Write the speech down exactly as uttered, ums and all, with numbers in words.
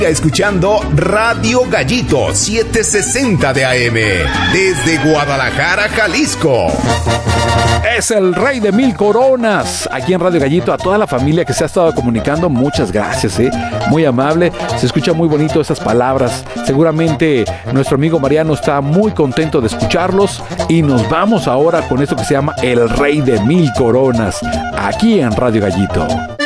Escuchando Radio Gallito setecientos sesenta de A M desde Guadalajara, Jalisco. Es el rey de mil coronas. Aquí en Radio Gallito, a toda la familia que se ha estado comunicando, muchas gracias, ¿eh? Muy amable, se escucha muy bonito esas palabras. Seguramente nuestro amigo Mariano está muy contento de escucharlos. Y nos vamos ahora con esto que se llama El Rey de Mil Coronas, aquí en Radio Gallito.